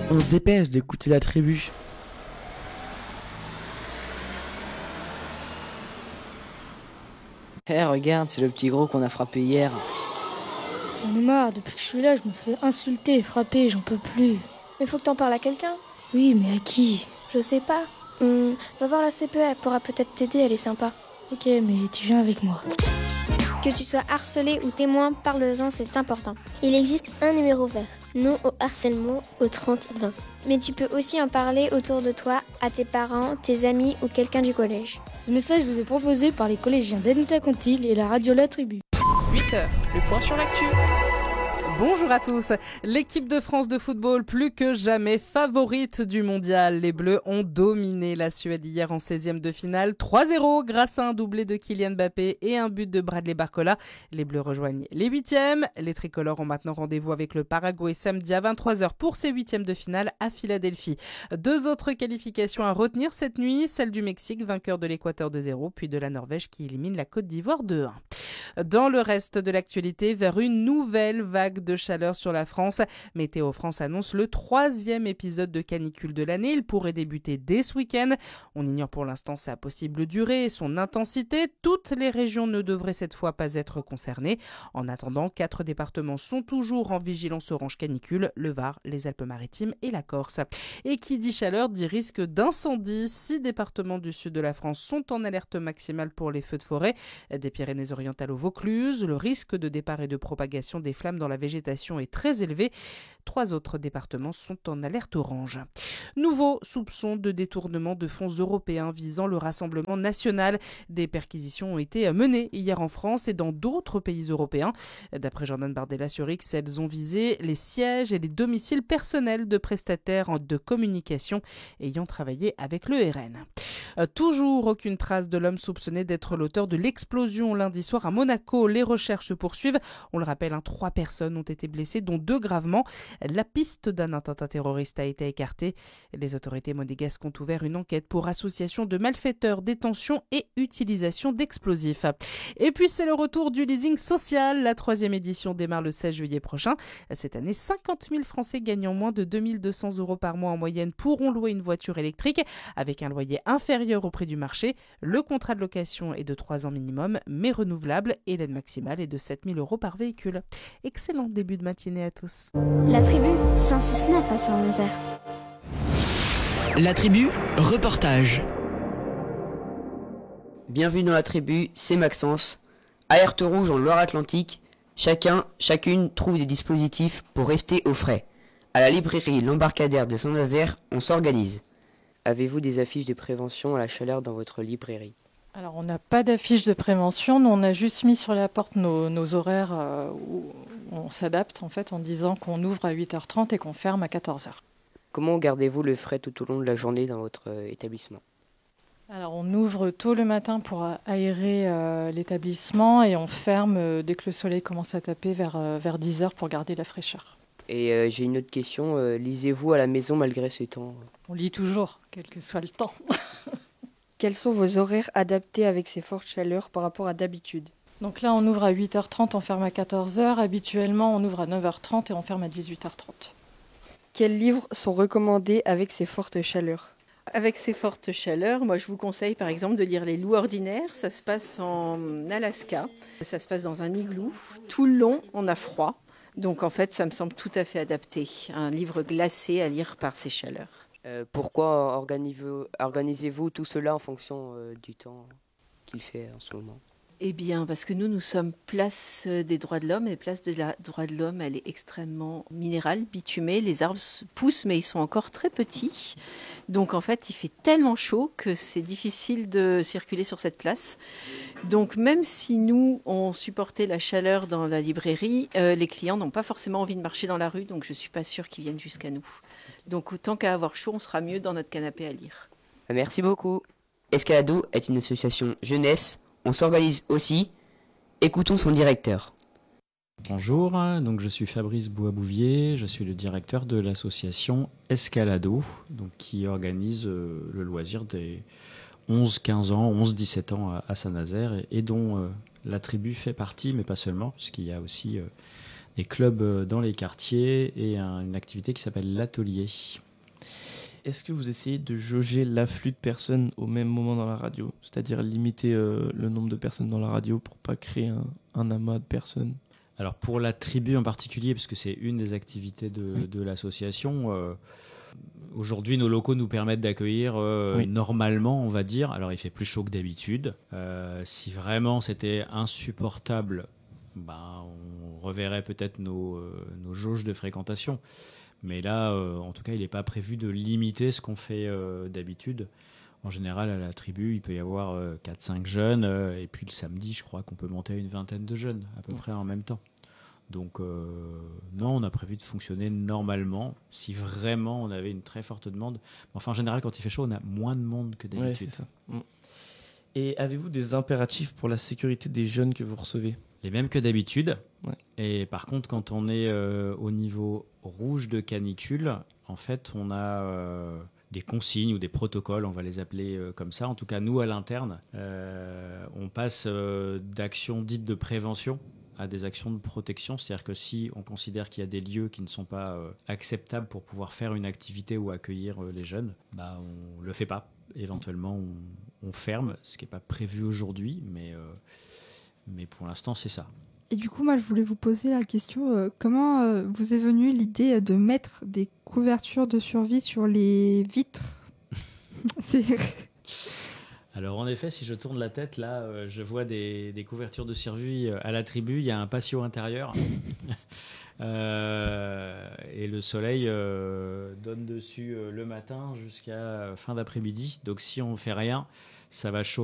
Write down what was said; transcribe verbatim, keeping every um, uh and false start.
On se dépêche d'écouter la tribu. Hé, hey, regarde, c'est le petit gros qu'on a frappé hier. J'en ai marre, depuis que je suis là, je me fais insulter, frapper, j'en peux plus. Mais faut que t'en parles à quelqu'un. Oui, mais à qui? Je sais pas. Hum, va voir la C P E, elle pourra peut-être t'aider, elle est sympa. Ok, mais tu viens avec moi. Que tu sois harcelé ou témoin, parle-en, c'est important. Il existe un numéro vert. Non au harcèlement au trente vingt. Mais tu peux aussi en parler autour de toi, à tes parents, tes amis ou quelqu'un du collège. Ce message vous est proposé par les collégiens d'Anita Contil et la radio La Tribu. huit heures, le point sur l'actu. Bonjour à tous. L'équipe de France de football, plus que jamais favorite du mondial. Les Bleus ont dominé la Suède hier en seizième de finale. trois zéro grâce à un doublé de Kylian Mbappé et un but de Bradley Barcola. Les Bleus rejoignent les huitièmes. Les tricolores ont maintenant rendez-vous avec le Paraguay samedi à vingt-trois heures pour ces huitièmes de finale à Philadelphie. Deux autres qualifications à retenir cette nuit. Celle du Mexique, vainqueur de l'Équateur deux zéro, puis de la Norvège qui élimine la Côte d'Ivoire deux un. Dans le reste de l'actualité, vers une nouvelle vague de chaleur sur la France. Météo France annonce le troisième épisode de canicule de l'année. Il pourrait débuter dès ce week-end. On ignore pour l'instant sa possible durée et son intensité. Toutes les régions ne devraient cette fois pas être concernées. En attendant, quatre départements sont toujours en vigilance orange canicule, le Var, les Alpes-Maritimes et la Corse. Et qui dit chaleur dit risque d'incendie. Six départements du sud de la France sont en alerte maximale pour les feux de forêt. Des Pyrénées-Orientales au Vaucluse, le risque de départ et de propagation des flammes dans la végétation est très élevé. Trois autres départements sont en alerte orange. Nouveau soupçon de détournement de fonds européens visant le Rassemblement national. Des perquisitions ont été menées hier en France et dans d'autres pays européens. D'après Jordan Bardella sur X, elles ont visé les sièges et les domiciles personnels de prestataires de communication ayant travaillé avec le R N. Euh, toujours aucune trace de l'homme soupçonné d'être l'auteur de l'explosion lundi soir à Monaco. Les recherches se poursuivent. On le rappelle, hein, trois personnes ont été blessées, dont deux gravement. La piste d'un attentat terroriste a été écartée. Les autorités monégasques ont ouvert une enquête pour association de malfaiteurs, détention et utilisation d'explosifs. Et puis c'est le retour du leasing social. La troisième édition démarre le seize juillet prochain. Cette année, cinquante mille Français gagnant moins de deux mille deux cents euros par mois en moyenne pourront louer une voiture électrique avec un loyer inférieur au prix du marché. Le contrat de location est de trois ans minimum, mais renouvelable, et l'aide maximale est de sept mille euros par véhicule. Excellent début de matinée à tous. La tribu, cent six neuf à Saint-Nazaire. La tribu, reportage. Bienvenue dans la tribu, c'est Maxence. Alerte rouge en Loire-Atlantique. Chacun, chacune trouve des dispositifs pour rester au frais. À la librairie L'Embarcadère de Saint-Nazaire, on s'organise. Avez-vous des affiches de prévention à la chaleur dans votre librairie ? Alors, on n'a pas d'affiches de prévention. Nous, on a juste mis sur la porte nos, nos horaires euh, où on s'adapte en fait en disant qu'on ouvre à huit heures trente et qu'on ferme à quatorze heures. Comment gardez-vous le frais tout au long de la journée dans votre euh, établissement ? Alors, on ouvre tôt le matin pour aérer euh, l'établissement et on ferme euh, dès que le soleil commence à taper vers, euh, vers dix heures pour garder la fraîcheur. Et euh, j'ai une autre question, euh, lisez-vous à la maison malgré ce temps ? On lit toujours, quel que soit le temps. Quels sont vos horaires adaptés avec ces fortes chaleurs par rapport à d'habitude ? Donc là, on ouvre à huit heures trente, on ferme à quatorze heures. Habituellement, on ouvre à neuf heures trente et on ferme à dix-huit heures trente. Quels livres sont recommandés avec ces fortes chaleurs ? Avec ces fortes chaleurs, moi je vous conseille par exemple de lire Les Loups ordinaires. Ça se passe en Alaska, ça se passe dans un igloo. Tout le long, on a froid. Donc en fait, ça me semble tout à fait adapté. Un livre glacé à lire par ces chaleurs. Euh, pourquoi organisez-vous, organisez-vous tout cela en fonction euh, du temps qu'il fait en ce moment ? Eh bien, parce que nous, nous sommes place des droits de l'homme, et place des droits de l'homme, elle est extrêmement minérale, bitumée. Les arbres poussent, mais ils sont encore très petits. Donc, en fait, il fait tellement chaud que c'est difficile de circuler sur cette place. Donc, même si nous, on supportait la chaleur dans la librairie, euh, les clients n'ont pas forcément envie de marcher dans la rue, donc je ne suis pas sûre qu'ils viennent jusqu'à nous. Donc, autant qu'à avoir chaud, on sera mieux dans notre canapé à lire. Merci beaucoup. Escalado est une association jeunesse. On s'organise aussi. Écoutons son directeur. Bonjour, donc je suis Fabrice Boisbouvier, je suis le directeur de l'association Escalado, donc qui organise euh, le loisir des onze quinze ans, onze dix-sept ans à, à Saint-Nazaire et, et dont euh, la tribu fait partie, mais pas seulement, puisqu'il y a aussi euh, des clubs dans les quartiers et un, une activité qui s'appelle l'atelier. Est-ce que vous essayez de jauger l'afflux de personnes au même moment dans la radio, c'est-à-dire limiter euh, le nombre de personnes dans la radio pour pas créer un, un amas de personnes? Alors pour la tribu en particulier, parce que c'est une des activités de, oui. de l'association, euh, aujourd'hui nos locaux nous permettent d'accueillir euh, oui. normalement, on va dire, alors il fait plus chaud que d'habitude. Euh, si vraiment c'était insupportable, ben, on reverrait peut-être nos, euh, nos jauges de fréquentation. Mais là, euh, en tout cas, il n'est pas prévu de limiter ce qu'on fait euh, d'habitude. En général, à la tribu, il peut y avoir euh, quatre cinq jeunes. Euh, et puis le samedi, je crois qu'on peut monter à une vingtaine de jeunes, à peu près en même temps. Donc, euh, non, on a prévu de fonctionner normalement, si vraiment on avait une très forte demande. Enfin, en général, quand il fait chaud, on a moins de monde que d'habitude. Ouais, c'est ça. Et avez-vous des impératifs pour la sécurité des jeunes que vous recevez? Les mêmes que d'habitude. Ouais. Et par contre, quand on est euh, au niveau rouge de canicule, en fait, on a euh, des consignes ou des protocoles, on va les appeler euh, comme ça. En tout cas, nous, à l'interne, euh, on passe euh, d'actions dites de prévention à des actions de protection. C'est-à-dire que si on considère qu'il y a des lieux qui ne sont pas euh, acceptables pour pouvoir faire une activité ou accueillir euh, les jeunes, bah, on ne le fait pas. Éventuellement, on, on ferme, ce qui n'est pas prévu aujourd'hui, mais... Euh, Mais pour l'instant, c'est ça. Et du coup, moi, je voulais vous poser la question, euh, comment euh, vous est venue l'idée de mettre des couvertures de survie sur les vitres? C'est... Alors, en effet, si je tourne la tête, là, euh, je vois des, des couvertures de survie à la tribu. Il y a un patio intérieur. euh, et le soleil euh, donne dessus euh, le matin jusqu'à fin d'après-midi. Donc, si on ne fait rien, ça va chauffer.